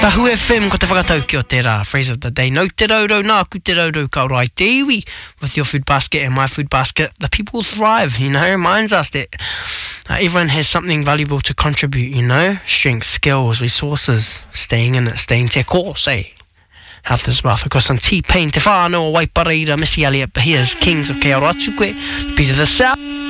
Tahu FM ko te whakatau ki o te rā. Phrase of the day. No te raurau nā ku te raurau ka rai te iwi. With your food basket and my food basket, the people thrive, you know. Reminds us that everyone has something valuable to contribute, you know. Strengths, skills, resources. Staying in it, staying te course, eh? Health is wealth. Of course, on T-Pain, te whānau o Waipareira, Missy Elliott, but here's Kings of Kearoatukwe, beat of the South.